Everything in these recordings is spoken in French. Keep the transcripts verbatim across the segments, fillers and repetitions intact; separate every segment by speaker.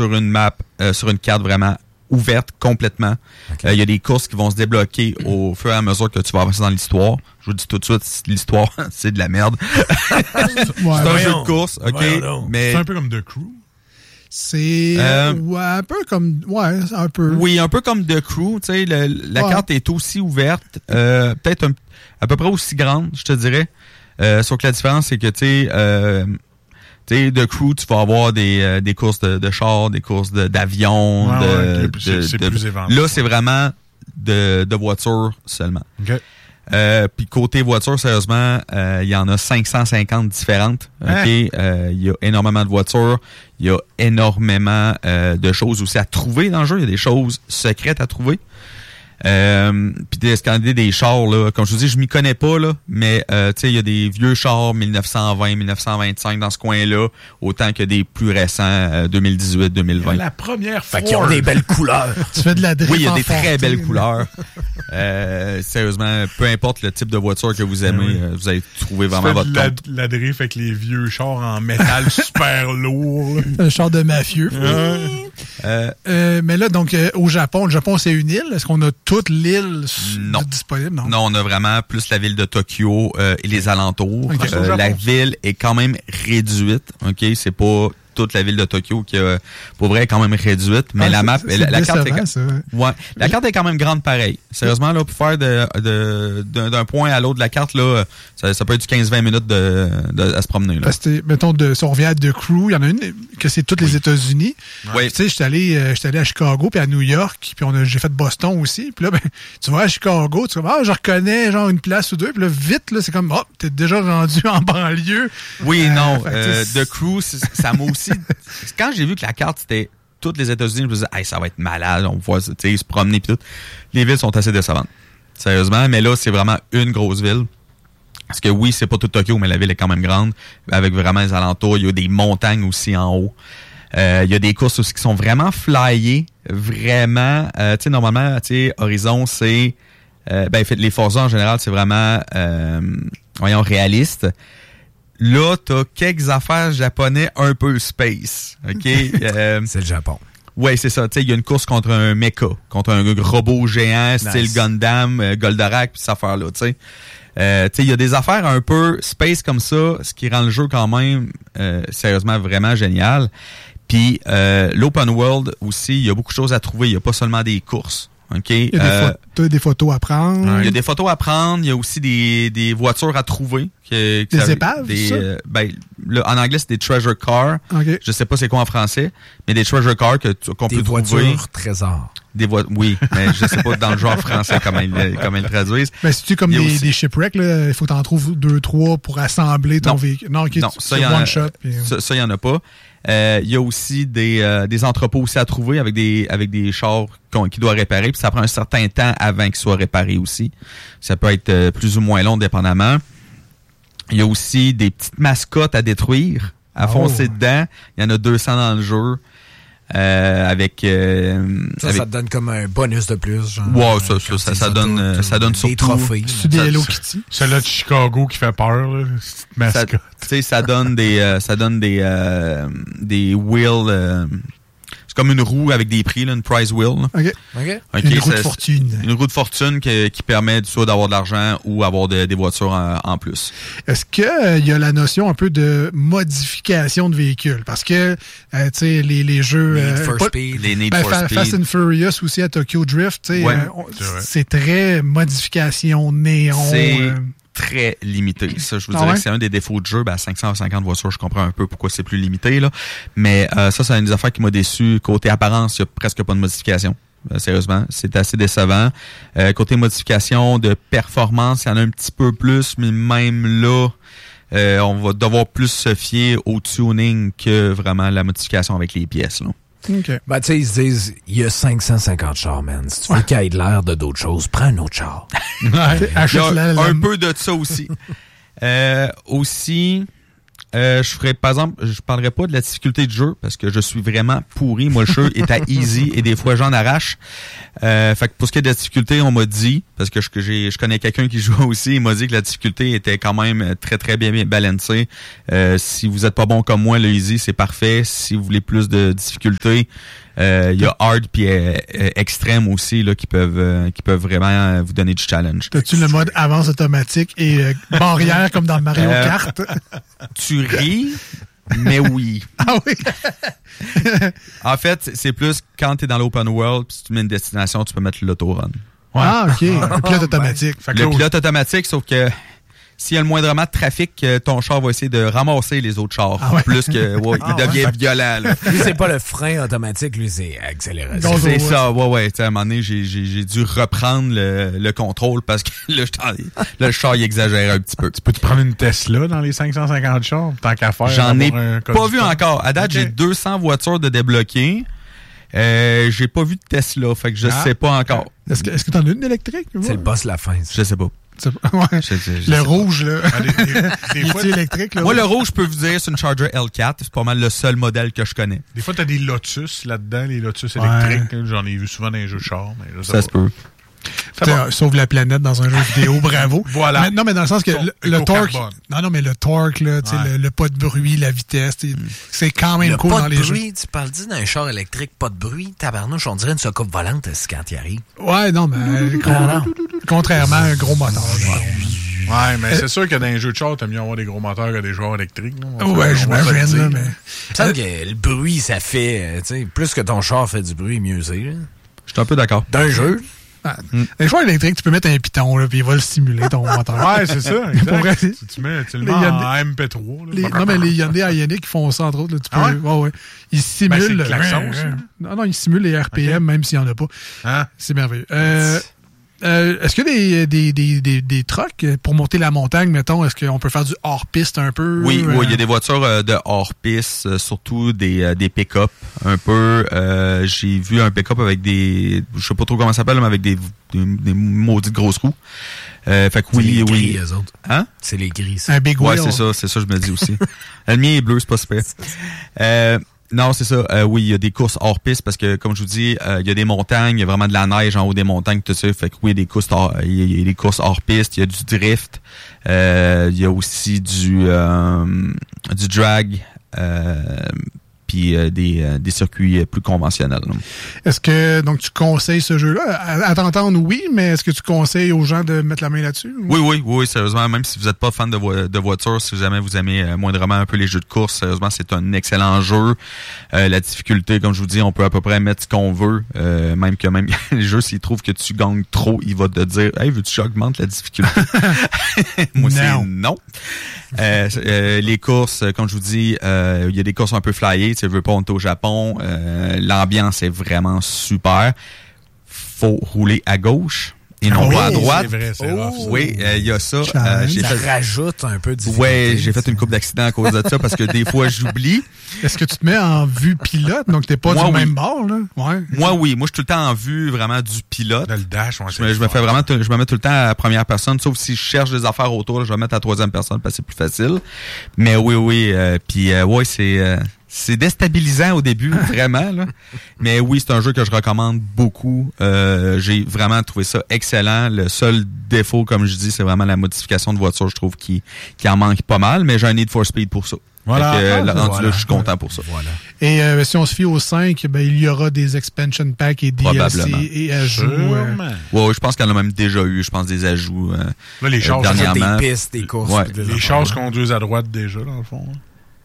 Speaker 1: sur une map, euh, sur une carte vraiment ouverte complètement. Il okay. euh, y a des courses qui vont se débloquer au fur et à mesure que tu vas avancer dans l'histoire. Je vous dis tout de suite, l'histoire, c'est de la merde.
Speaker 2: ouais,
Speaker 1: c'est un
Speaker 2: voyons.
Speaker 1: jeu de course, OK? Mais...
Speaker 3: C'est un peu comme The Crew.
Speaker 2: C'est
Speaker 1: euh,
Speaker 2: ouais, un peu comme... Ouais, un peu.
Speaker 1: Oui, un peu comme The Crew. Tu sais, la ouais. carte est aussi ouverte, euh, peut-être un, à peu près aussi grande, je te dirais. Euh, sauf que la différence, c'est que, tu sais... Euh, Tu sais, The Crew, tu vas avoir des, euh, des courses de, de chars, des courses de, d'avions.
Speaker 3: Ouais,
Speaker 1: de,
Speaker 3: ouais,
Speaker 1: de,
Speaker 3: c'est, c'est
Speaker 1: de,
Speaker 3: plus éventuel.
Speaker 1: Là, c'est vraiment de, de voitures seulement.
Speaker 3: Okay.
Speaker 1: Euh, puis côté voiture, sérieusement, il euh, y en a cinq cent cinquante différentes. Il
Speaker 3: hein?
Speaker 1: euh, y a énormément de voitures. Il y a énormément euh, de choses aussi à trouver dans le jeu. Il y a des choses secrètes à trouver. Euh, puis d'escalader des chars, là, comme je vous dis, je m'y connais pas, là, mais euh, tu sais, il y a des vieux chars dix-neuf cent vingt, dix-neuf cent vingt-cinq dans ce coin-là, autant que des plus récents euh, deux mille dix-huit, deux mille vingt.
Speaker 3: La première fois.
Speaker 4: Fait qu'ils ont des belles couleurs.
Speaker 2: Tu fais de la drift.
Speaker 1: Oui, il y a des
Speaker 2: forté,
Speaker 1: très belles
Speaker 2: mais...
Speaker 1: couleurs. Euh, sérieusement, peu importe le type de voiture que vous aimez, oui. euh, vous allez trouver vraiment
Speaker 3: tu fais
Speaker 1: votre
Speaker 3: de la,
Speaker 1: compte.
Speaker 3: la drift avec les vieux chars en métal super lourd.
Speaker 2: Un char de mafieux.
Speaker 3: Euh.
Speaker 2: Euh, euh, mais là, donc, euh, au Japon, le Japon, c'est une île. Est-ce qu'on a toute l'île
Speaker 1: non.
Speaker 2: disponible? Non.
Speaker 1: non, on a vraiment plus la ville de Tokyo euh, et les alentours.
Speaker 2: Okay.
Speaker 1: Euh, la ville est quand même réduite. Ok, c'est pas toute la ville de Tokyo qui a, pour vrai, est quand même réduite. Mais
Speaker 2: ah,
Speaker 1: la map,
Speaker 2: c'est,
Speaker 1: la,
Speaker 2: c'est
Speaker 1: la carte est,
Speaker 2: ça.
Speaker 1: ouais, la carte est quand même grande pareil. Sérieusement, là, pour faire de, de, d'un, d'un point à l'autre de la carte, là, ça, ça peut être du quinze à vingt minutes de, de, à se promener, là.
Speaker 2: Parce que, mettons, de, si on revient à The Crew, il y en a une que c'est toutes les États-Unis.
Speaker 1: Oui.
Speaker 2: Tu sais, j'étais allé, euh, j'étais allé à Chicago puis à New York, puis on a, j'ai fait Boston aussi. Puis là, ben, tu vas à Chicago, tu vas, ah, je reconnais, genre, une place ou deux. Puis là, vite, là, c'est comme, oh, t'es déjà rendu en banlieue.
Speaker 1: Oui, euh, non.
Speaker 2: fait,
Speaker 1: euh, The Crew, ça m'a aussi, quand j'ai vu que la carte, c'était toutes les États-Unis, je me disais, hey, ça va être malade, on voit se promener pis tout. Les villes sont assez décevantes. Sérieusement, mais là, c'est vraiment une grosse ville. Parce que oui, c'est pas tout Tokyo, mais la ville est quand même grande, avec vraiment les alentours. Il y a des montagnes aussi en haut. Euh, il y a des courses aussi qui sont vraiment flyées, vraiment. Euh, tu sais, normalement, tu sais, Horizon, c'est... Euh, ben, les Forza, en général, c'est vraiment, euh, voyons, réaliste. Là, t'as quelques affaires japonais un peu space, OK? Euh,
Speaker 4: c'est le Japon.
Speaker 1: Ouais, c'est ça. Tu sais, il y a une course contre un mecha, contre un robot géant, style nice. Gundam, euh, Goldorak, pis cette affaire-là, tu sais. Euh, tu sais, il y a des affaires un peu space comme ça, ce qui rend le jeu quand même, euh, sérieusement, vraiment génial. Puis, euh, l'open world aussi, il y a beaucoup de choses à trouver. Il y a pas seulement des courses. Okay.
Speaker 2: Il y a des,
Speaker 1: euh,
Speaker 2: photos, des photos à prendre.
Speaker 1: Il y a des photos à prendre. Il y a aussi des, des voitures à trouver. Que, que
Speaker 2: des
Speaker 1: ça,
Speaker 2: épaves,
Speaker 1: des,
Speaker 2: ça?
Speaker 1: Euh, ben, là, en anglais, c'est des treasure cars.
Speaker 2: Okay.
Speaker 1: Je sais pas c'est quoi en français, mais des treasure cars que tu, qu'on
Speaker 4: des
Speaker 1: peut
Speaker 4: trouver.
Speaker 1: Des
Speaker 4: voitures trésors.
Speaker 1: Des voitures, oui, mais je sais pas dans le genre français comment ils, comment ils le traduisent.
Speaker 2: Ben, si tu comme des, aussi... des shipwrecks, là, il faut t'en trouver deux, trois pour assembler ton
Speaker 1: non.
Speaker 2: véhicule. Non, okay,
Speaker 1: non,
Speaker 2: tu,
Speaker 1: ça, y en
Speaker 2: one
Speaker 1: a,
Speaker 2: shot. Puis...
Speaker 1: Ça, ça, y en a pas. Il euh, y a aussi des, euh, des entrepôts aussi à trouver avec des, avec des chars qu'on, qui doivent réparer. Puis ça prend un certain temps avant qu'ils soient réparés aussi. Ça peut être euh, plus ou moins long, dépendamment. Il y a aussi des petites mascottes à détruire, à oh. foncer dedans. Il y en a deux cents dans le jeu. Euh, avec euh,
Speaker 4: ça,
Speaker 1: avec...
Speaker 4: ça te donne comme un bonus de plus. Genre,
Speaker 1: wow, ça, ça, ça, ça donne, euh, ça donne surtout
Speaker 4: des trophées.
Speaker 2: C'est des Hello Kitty.
Speaker 3: Celle-là de Chicago qui fait peur, là. Cette mascotte.
Speaker 1: Tu sais, ça donne des, euh, ça donne des, euh, des wheels. Euh, c'est comme une roue avec des prix, là, une prize wheel. Là.
Speaker 2: Okay.
Speaker 4: Okay.
Speaker 2: Okay, une roue de fortune.
Speaker 1: Une roue de fortune qui, qui permet soit d'avoir de l'argent ou avoir de, des voitures en, en plus.
Speaker 2: Est-ce qu'il euh, y a la notion un peu de modification de véhicules? Parce que, euh, tu sais, les, les jeux...
Speaker 4: Need
Speaker 2: euh,
Speaker 4: for
Speaker 2: pas,
Speaker 4: Speed.
Speaker 1: Les Need
Speaker 2: ben,
Speaker 1: for
Speaker 2: Fa-
Speaker 1: Speed.
Speaker 2: Fast and Furious aussi à Tokyo Drift, tu sais,
Speaker 1: ouais,
Speaker 2: euh, c'est, c'est très modification, néon...
Speaker 1: C'est...
Speaker 2: Euh,
Speaker 1: très limité. Ça, je vous
Speaker 2: ah
Speaker 1: dirais
Speaker 2: ouais?
Speaker 1: que c'est un des défauts de jeu. Ben, à cinq cent cinquante voitures, je comprends un peu pourquoi c'est plus limité, là. Mais euh, ça, c'est une des affaires qui m'a déçu. Côté apparence, il n'y a presque pas de modification. Euh, sérieusement, c'est assez décevant. Euh, côté modification de performance, il y en a un petit peu plus, mais même là, euh, on va devoir plus se fier au tuning que vraiment la modification avec les pièces, là.
Speaker 2: Okay.
Speaker 4: Ben, tu sais, ils se disent, il y a cinq cent cinquante chars, man. Si tu veux qu'il y ait de l'air de d'autres choses, prends un autre char.
Speaker 1: Il y a un peu de ça aussi. euh, aussi, euh, je ferais, par exemple, je parlerai pas de la difficulté du jeu parce que je suis vraiment pourri. Moi, le jeu est à easy et des fois, j'en arrache. Euh, fait que pour ce qui est de la difficulté, on m'a dit, parce que je, que j'ai, je connais quelqu'un qui joue aussi. Il m'a dit que la difficulté était quand même très, très bien, bien balancée. Euh, si vous êtes pas bon comme moi, le easy, c'est parfait. Si vous voulez plus de difficulté, euh, il y a hard puis euh, euh, extrême aussi là, qui peuvent euh, qui peuvent vraiment euh, vous donner du challenge.
Speaker 2: T'as-tu le mode avance automatique et euh, barrière comme dans Mario
Speaker 1: Euh,
Speaker 2: Kart?
Speaker 1: Tu ris, mais oui.
Speaker 2: Ah oui?
Speaker 1: En fait, c'est plus quand tu es dans l'open world, puis si tu mets une destination, tu peux mettre l'autorun.
Speaker 2: Ah, OK. Le pilote automatique.
Speaker 3: Fait que
Speaker 1: Le
Speaker 3: là,
Speaker 1: pilote automatique, sauf que s'il y a le moindrement de trafic, euh, ton char va essayer de ramasser les autres chars.
Speaker 2: Ah ouais?
Speaker 1: Plus que, ouais, il
Speaker 4: Ah ouais.
Speaker 1: devient violent, là.
Speaker 4: Lui, c'est pas le frein automatique, lui, c'est accélération.
Speaker 2: Donc,
Speaker 1: C'est
Speaker 2: ouais.
Speaker 1: ça, ouais, ouais. Tu sais, à un moment donné, j'ai, j'ai, j'ai dû reprendre le, le contrôle parce que là, je le char, il exagère un petit peu.
Speaker 3: peux-tu prendre une Tesla dans les cinq cent cinquante chars, tant qu'à faire?
Speaker 1: J'en ai
Speaker 3: avoir un code
Speaker 1: pas
Speaker 3: du
Speaker 1: vu
Speaker 3: temps?
Speaker 1: encore. À date,
Speaker 3: Ok.
Speaker 1: j'ai deux cents voitures de débloquées. Euh, j'ai pas vu de Tesla, fait que je
Speaker 3: Ah.
Speaker 1: sais pas encore.
Speaker 2: Est-ce que est-ce que t'en as une électrique?
Speaker 4: C'est le boss la fin. ça.
Speaker 1: Je sais pas.
Speaker 2: C'est pas- ouais.
Speaker 1: Je- je- je
Speaker 2: Le
Speaker 1: sais pas.
Speaker 2: rouge, là.
Speaker 3: Ah, des, des- des
Speaker 2: Il
Speaker 3: fois,
Speaker 2: est électrique, là.
Speaker 1: Moi, le rouge, je peux vous dire, c'est une Charger L quatre. C'est pas mal le seul modèle que je connais.
Speaker 3: des fois, t'as des Lotus là-dedans, les Lotus
Speaker 2: Ouais.
Speaker 3: électriques. là. J'en ai vu souvent dans les jeux de chars. Mais là, ça,
Speaker 1: Ça
Speaker 3: va.
Speaker 1: se peut.
Speaker 3: Ça
Speaker 2: T'sais,
Speaker 3: va.
Speaker 2: euh, sauve la planète dans un jeu vidéo, bravo.
Speaker 3: Voilà.
Speaker 2: Mais, non, mais dans le sens que
Speaker 3: Ton
Speaker 2: le, le
Speaker 3: éco-carbone.
Speaker 2: torque. Non, non, mais le torque, là, t'sais,
Speaker 3: Ouais.
Speaker 2: le, le pas de bruit, la vitesse, t'sais, c'est quand même
Speaker 4: Le
Speaker 2: cool
Speaker 4: pas
Speaker 2: dans
Speaker 4: de
Speaker 2: les
Speaker 4: bruit, tu parles dit d'un char électrique, pas de bruit. Tabarnouche, on dirait une soucoupe volante c'est quand il arrive.
Speaker 2: jeux. Ouais, non, mais euh, con-
Speaker 4: non.
Speaker 2: contrairement à un gros moteur.
Speaker 3: Ouais, mais c'est sûr que dans les jeux de chars, t'as mieux avoir des gros moteurs que des joueurs électriques. là. On va-
Speaker 2: Ouais,
Speaker 3: on va se le
Speaker 2: j'imagine,
Speaker 3: dire.
Speaker 2: là, mais.
Speaker 4: Il me semble que le bruit, ça fait, euh, tu sais, plus que ton char fait du bruit, mieux c'est. là.
Speaker 1: Je suis un peu d'accord.
Speaker 4: D'un jeu.
Speaker 2: Ah, Les choix électriques, tu peux mettre un piton, là, puis il va le simuler, ton moteur.
Speaker 3: Ouais, c'est ça.
Speaker 2: Pour vrai,
Speaker 3: Exact. tu, tu, mets, tu le
Speaker 2: les
Speaker 3: mets en
Speaker 2: Hyundai-
Speaker 3: M P trois. Là.
Speaker 2: Les, non, mais les Hyundai Ioniq qui font ça, entre autres. Là, tu peux,
Speaker 3: Ah ouais?
Speaker 2: ouais, ouais. Ils simulent.
Speaker 3: Ben, c'est le
Speaker 2: le-
Speaker 3: klaxon, ça.
Speaker 2: Non, non, ils simulent les R P M, même s'il n'y en a pas.
Speaker 3: Hein?
Speaker 2: C'est merveilleux. Euh, euh, est-ce qu'il y a des, des, des, des, des trucks pour monter la montagne, mettons? Est-ce qu'on peut faire du hors-piste un peu?
Speaker 1: Oui,
Speaker 2: Euh,
Speaker 1: oui, il y a des voitures euh, de hors-piste, euh, surtout des, euh, des pick-up un peu. Euh, j'ai vu un pick-up avec des, je sais pas trop comment ça s'appelle, mais avec des, des, des maudites grosses roues. Euh, fait que
Speaker 4: C'est
Speaker 1: oui,
Speaker 4: les
Speaker 1: oui.
Speaker 4: gris, eux autres.
Speaker 1: Hein?
Speaker 4: C'est les gris, ça.
Speaker 2: Un big
Speaker 1: Ouais,
Speaker 2: wheel.
Speaker 1: c'est ça, c'est ça, je me dis aussi. Le mien est bleu, c'est pas super. Euh, non, c'est ça. Euh, oui, il y a des courses hors piste parce que, comme je vous dis, euh, il y a des montagnes, il y a vraiment de la neige en haut des montagnes, tout ça. Fait que oui, il y a des courses hors, il y a des courses hors piste, il y a du drift, euh, il y a aussi du euh, du drag, euh, puis euh, des, euh, des circuits euh, plus conventionnels. là.
Speaker 2: Est-ce que donc tu conseilles ce jeu-là? À, à t'entendre, oui, mais est-ce que tu conseilles aux gens de mettre la main là-dessus?
Speaker 1: Oui, oui, oui, sérieusement, même si vous n'êtes pas fan de, vo- de voitures, si jamais vous aimez euh, moindrement un peu les jeux de course, sérieusement, c'est un excellent jeu. Euh, la difficulté, comme je vous dis, on peut à peu près mettre ce qu'on veut, euh, même que même les jeux, s'il trouve que tu gagnes trop, il va te dire « Hey, veux-tu que j'augmente la difficulté? » Moi, c'est
Speaker 2: Non.
Speaker 1: non. Euh, euh, les courses, comme je vous dis, euh, il y a des courses un peu flyées. Tu veux pas, on est au Japon. Euh, l'ambiance est vraiment super. Faut rouler à gauche et non
Speaker 2: Oui,
Speaker 1: pas à droite.
Speaker 3: C'est vrai, c'est
Speaker 4: Oh.
Speaker 3: rough, ça.
Speaker 1: Oui, euh, il y a ça.
Speaker 2: Challenge.
Speaker 1: Euh, j'ai
Speaker 4: Ça
Speaker 1: fait,
Speaker 4: rajoute un peu de difficulté.
Speaker 1: ouais, j'ai fait une couple d'accidents à cause de ça parce que des fois j'oublie.
Speaker 2: Est-ce que tu te mets en vue pilote, donc t'es pas
Speaker 1: Moi,
Speaker 2: du
Speaker 1: oui.
Speaker 2: même bord, là? Ouais.
Speaker 1: Moi, oui, moi je suis tout le temps en vue vraiment du pilote.
Speaker 3: Dans le dash, on
Speaker 1: Je me, je me fais vraiment, t- je me mets tout le temps à la première personne, sauf si je cherche des affaires autour, là, je vais mettre à la troisième personne parce que c'est plus facile. Mais oui, oui, euh, puis euh, ouais, c'est euh, c'est déstabilisant au début, vraiment. Là. Mais oui, c'est un jeu que je recommande beaucoup. Euh, j'ai vraiment trouvé ça excellent. Le seul défaut, comme je dis, c'est vraiment la modification de voiture. Je trouve qui qui en manque pas mal, mais j'ai un Need for Speed pour ça.
Speaker 3: Voilà.
Speaker 1: Fait que, euh,
Speaker 3: Ah,
Speaker 1: le rendu
Speaker 3: voilà.
Speaker 1: là, je suis content pour ça.
Speaker 4: Voilà.
Speaker 2: Et euh, si on se fie au cinq, ben, il y aura des expansion packs et D L C
Speaker 1: Probablement.
Speaker 2: et ajouts. euh,
Speaker 3: Sûrement.
Speaker 1: Ouais, ouais, je pense qu'il y en a même déjà eu, je pense, des ajouts. euh,
Speaker 3: Là, les chars,
Speaker 1: Euh,
Speaker 3: ça fait-
Speaker 1: dernièrement.
Speaker 4: Des pistes, des courses.
Speaker 1: Ouais.
Speaker 4: puis des
Speaker 3: les
Speaker 4: affaires.
Speaker 3: chars se conduisent à droite déjà, dans le fond. hein.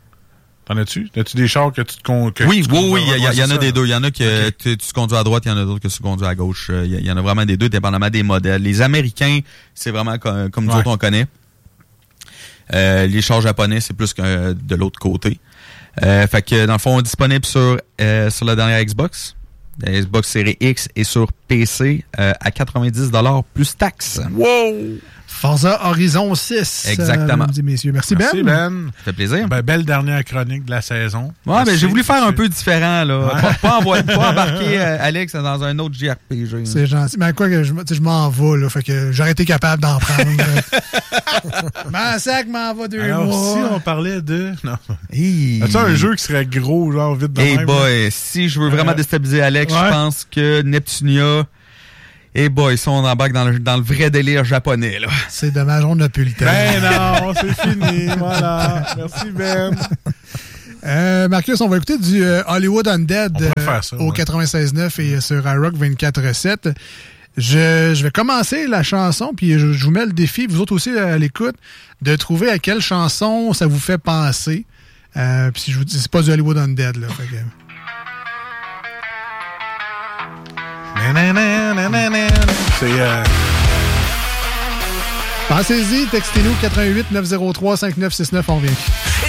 Speaker 3: T'en as-tu? As-tu des chars que tu te con... que
Speaker 1: Oui,
Speaker 3: tu te
Speaker 1: oui,
Speaker 3: conduis
Speaker 1: oui,
Speaker 3: à
Speaker 1: il y, a-
Speaker 3: droite?
Speaker 1: il y en
Speaker 3: Ouais,
Speaker 1: a
Speaker 3: c'est
Speaker 1: des
Speaker 3: ça,
Speaker 1: deux. Il y en a que
Speaker 3: Ok.
Speaker 1: tu, tu conduis à droite, il y en a d'autres que tu conduis à gauche. Euh, Il y, a- il y en a vraiment des deux, dépendamment des modèles. Les Américains, c'est vraiment comme, comme nous
Speaker 3: Ouais.
Speaker 1: autres on connaît. Euh, les chars japonais, c'est plus que euh, de l'autre côté. Euh, fait que dans le fond, disponible sur euh, sur la dernière Xbox, la Xbox Series X et sur P C euh, à quatre-vingt-dix dollars plus taxes.
Speaker 3: Wow!
Speaker 2: Forza Horizon six.
Speaker 1: Exactement.
Speaker 2: Euh, mesdames et messieurs. Merci,
Speaker 3: Merci,
Speaker 2: Ben.
Speaker 3: Ben.
Speaker 1: Ça fait plaisir.
Speaker 3: Ben, belle dernière chronique de la saison.
Speaker 1: Ouais, ben
Speaker 3: Merci.
Speaker 1: j'ai voulu faire un peu différent là,
Speaker 3: Ouais.
Speaker 1: pas, pas, envoyer- pas embarquer euh, Alex dans un autre J R P G. là.
Speaker 2: C'est gentil. Mais à quoi que je, tu sais, je m'en vais, là. Fait que j'aurais été capable d'en prendre. M'en sac, m'en va deux
Speaker 3: Alors,
Speaker 2: mois.
Speaker 3: si on parlait de... Non.
Speaker 1: Hey.
Speaker 3: As-tu un jeu qui serait gros, genre, vite de
Speaker 1: Hey
Speaker 3: même?
Speaker 1: boy, si je veux vraiment
Speaker 3: Euh,
Speaker 1: déstabiliser Alex,
Speaker 3: ouais.
Speaker 1: je pense que Neptunia Et boy, ils sont embarqués dans le, dans le vrai délire japonais, là.
Speaker 2: C'est dommage, on n'a plus le temps.
Speaker 3: Ben non, c'est fini. Voilà. Merci, Ben.
Speaker 2: Euh, Marcus, on va écouter du euh, Hollywood Undead
Speaker 3: On pourrait faire ça,
Speaker 2: au
Speaker 3: ouais.
Speaker 2: quatre-vingt-seize neuf et sur iRock vingt-quatre sept. Je, je vais commencer la chanson, puis je, je vous mets le défi, vous autres aussi à l'écoute, de trouver à quelle chanson ça vous fait penser. Euh, puis si je vous dis, c'est pas du Hollywood Undead, là. Fait que...
Speaker 3: C'est... Euh...
Speaker 2: Pensez-y, textez-nous quatre un huit neuf zéro trois cinq neuf six neuf, on revient.